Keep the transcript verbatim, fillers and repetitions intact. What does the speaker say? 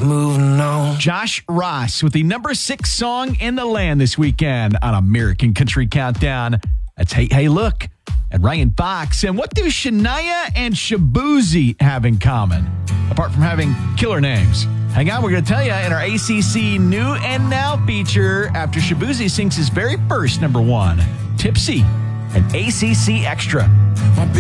moving on. Josh Ross with the number six song in the land this weekend on American Country Countdown. That's Hey, Hey, Look, and Ryan Fox. And what do Shania and Shaboozey have in common, apart from having killer names? Hang on, we're going to tell you in our A C C New and Now feature after Shaboozey sings his very first number one, Tipsy, and A C C Extra.